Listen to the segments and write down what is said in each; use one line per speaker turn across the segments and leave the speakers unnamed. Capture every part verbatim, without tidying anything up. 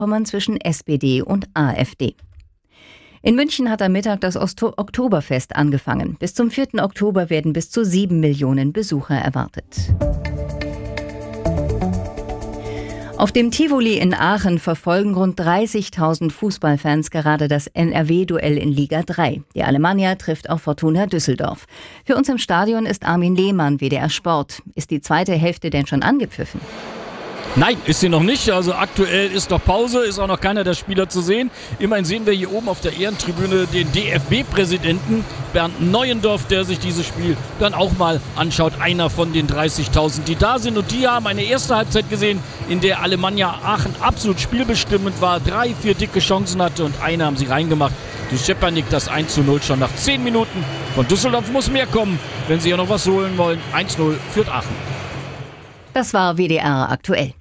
Mecklenburg-Vorpommern zwischen S P D und AfD. In München hat am Mittag das Osto- Oktoberfest angefangen. Bis zum vierten Oktober werden bis zu sieben Millionen Besucher erwartet. Auf dem Tivoli in Aachen verfolgen rund dreißigtausend Fußballfans gerade das N R W-Duell in Liga drei. Die Alemannia trifft auf Fortuna Düsseldorf. Für uns im Stadion ist Armin Lehmann, W D R Sport. Ist die zweite Hälfte denn schon angepfiffen?
Nein, ist sie noch nicht. Also aktuell ist noch Pause, ist auch noch keiner der Spieler zu sehen. Immerhin sehen wir hier oben auf der Ehrentribüne den D F B-Präsidenten Bernd Neuendorf, der sich dieses Spiel dann auch mal anschaut. Einer von den dreißigtausend, die da sind. Und die haben eine erste Halbzeit gesehen, in der Alemannia Aachen absolut spielbestimmend war. Drei, vier dicke Chancen hatte und eine haben sie reingemacht. Durch Schepanik das eins zu null schon nach zehn Minuten. Von Düsseldorf muss mehr kommen, wenn sie ja noch was holen wollen. eins zu null führt Aachen.
Das war W D R aktuell.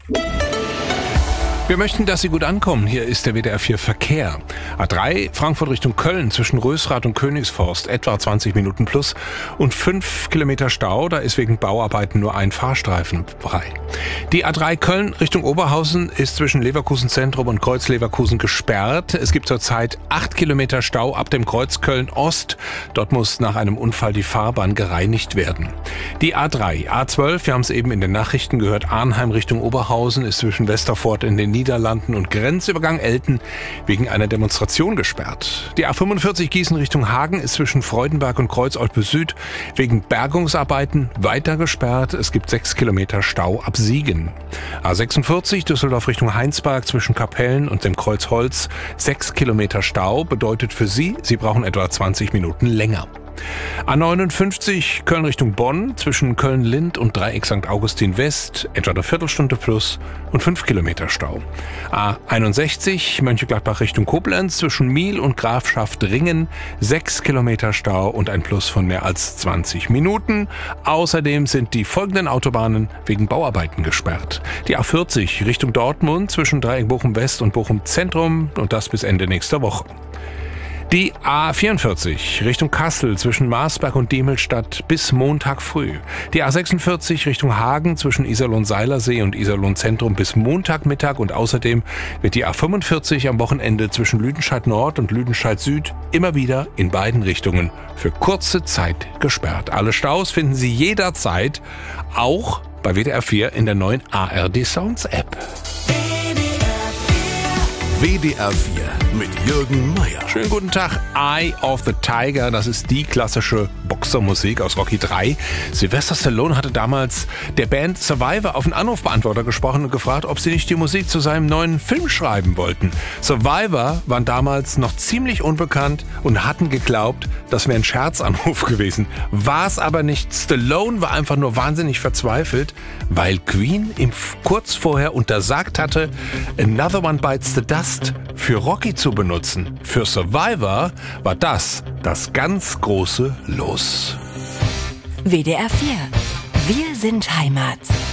Wir möchten, dass Sie gut ankommen. Hier ist der W D R vier Verkehr. A drei Frankfurt Richtung Köln zwischen Rösrath und Königsforst etwa zwanzig Minuten plus und fünf Kilometer Stau. Da ist wegen Bauarbeiten nur ein Fahrstreifen frei. Die A drei Köln Richtung Oberhausen ist zwischen Leverkusen Zentrum und Kreuz Leverkusen gesperrt. Es gibt zurzeit acht Kilometer Stau ab dem Kreuz Köln Ost. Dort muss nach einem Unfall die Fahrbahn gereinigt werden. Die A drei, A zwölf, wir haben es eben in den Nachrichten gehört, Arnheim Richtung Oberhausen ist zwischen Westerfort in den Niederlanden und Grenzübergang Elten wegen einer Demonstration gesperrt. Die A fünfundvierzig Gießen Richtung Hagen ist zwischen Freudenberg und Kreuz-Olpe Süd wegen Bergungsarbeiten weiter gesperrt. Es gibt sechs Kilometer Stau ab Siegen. A sechsundvierzig Düsseldorf Richtung Heinsberg zwischen Kapellen und dem Kreuz Holz. sechs Kilometer Stau bedeutet für Sie, Sie brauchen etwa zwanzig Minuten länger. A neunundfünfzig Köln Richtung Bonn zwischen Köln-Lind und Dreieck Sankt Augustin West etwa eine Viertelstunde plus und fünf Kilometer Stau. A einundsechzig Mönchengladbach Richtung Koblenz zwischen Miel und Grafschaft Ringen sechs Kilometer Stau und ein Plus von mehr als zwanzig Minuten. Außerdem sind die folgenden Autobahnen wegen Bauarbeiten gesperrt. Die A vierzig Richtung Dortmund zwischen Dreieck Bochum West und Bochum Zentrum und das bis Ende nächster Woche. Die A vierundvierzig Richtung Kassel zwischen Marsberg und Diemelstadt bis Montag früh. Die A sechsundvierzig Richtung Hagen zwischen Iserlohn-Seilersee und Iserlohn-Zentrum bis Montagmittag und außerdem wird die A fünfundvierzig am Wochenende zwischen Lüdenscheid Nord und Lüdenscheid Süd immer wieder in beiden Richtungen für kurze Zeit gesperrt. Alle Staus finden Sie jederzeit auch bei W D R vier in der neuen A R D Sounds App.
W D R vier mit Jürgen Meier.
Schönen guten Tag. Eye of the Tiger, das ist die klassische Boxermusik aus Rocky drei. Sylvester Stallone hatte damals der Band Survivor auf einen Anrufbeantworter gesprochen und gefragt, ob sie nicht die Musik zu seinem neuen Film schreiben wollten. Survivor waren damals noch ziemlich unbekannt und hatten geglaubt, das wäre ein Scherzanruf gewesen. War es aber nicht. Stallone war einfach nur wahnsinnig verzweifelt, weil Queen ihm kurz vorher untersagt hatte, Another One Bites the Dust für Rocky zu benutzen. Für Survivor war das das ganz große Los.
W D R vier. Wir sind Heimat.